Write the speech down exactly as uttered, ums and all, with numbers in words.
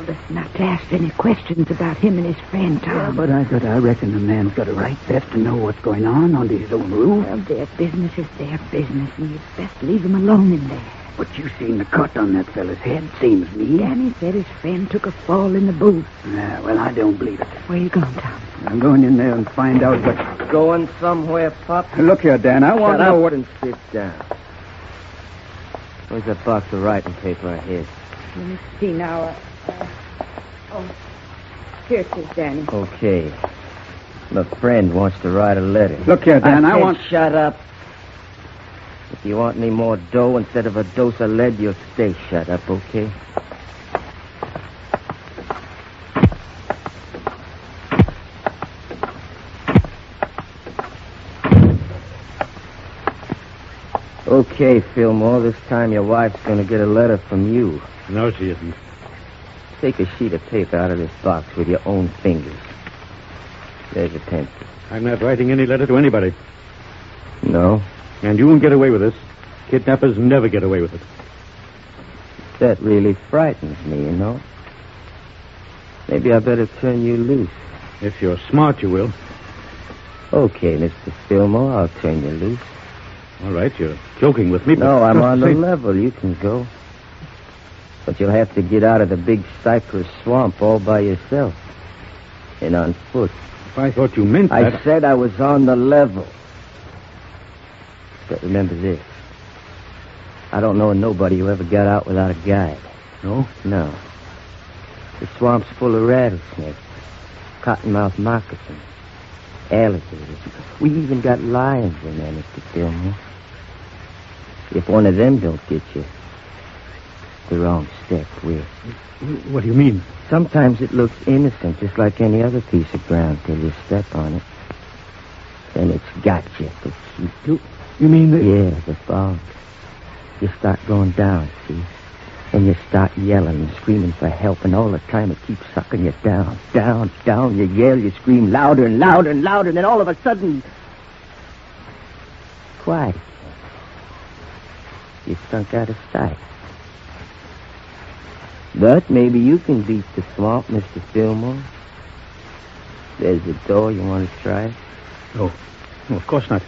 us not to ask any questions about him and his friend, Tom. Yeah, but I got, I reckon the man's got a right best to know what's going on under his own roof. Well, their business is their business, and you'd best leave them alone in there. But you seen the cut on that fella's head, seems me. Danny said his friend took a fall in the booth. Yeah, well, I don't believe it. Where you going, Tom? I'm going in there and find out what... Going somewhere, Pop? Look here, Dan, I want Shut to know up what... and sit down. Where's that box of writing paper I hid? Let me see now. Uh, uh, oh, here it is, Danny. Okay. My friend wants to write a letter. Look here, Dan, I, I said want... shut up. If you want any more dough instead of a dose of lead, you'll stay shut up, okay? Okay, Fillmore, this time your wife's going to get a letter from you. No, she isn't. Take a sheet of paper out of this box with your own fingers. There's a pencil. I'm not writing any letter to anybody. No? And you won't get away with this. Kidnappers never get away with it. That really frightens me, you know. Maybe I better turn you loose. If you're smart, you will. Okay, Mister Fillmore, I'll turn you loose. All right, you're joking with me. But No, I'm just on the say- level. You can go. But you'll have to get out of the big cypress swamp all by yourself. And on foot. If I thought you meant I that... said I was on the level. But remember this. I don't know nobody who ever got out without a guide. No? No. The swamp's full of rattlesnakes, cottonmouth moccasins, alligators. We even got lions in there, Mister Fillmore. If one of them don't get you, the wrong step will. What do you mean? Sometimes it looks innocent, just like any other piece of ground, till you step on it. Then it's got you for keeps. You, you mean that... Yeah, the fog. You start going down, see? And you start yelling and screaming for help, and all the time it keeps sucking you down, down, down. You yell, you scream louder and louder and louder, and then all of a sudden... quiet. You sunk out of sight. But maybe you can beat the swamp, Mister Fillmore. There's a door. You want to try it? No. No, of course not.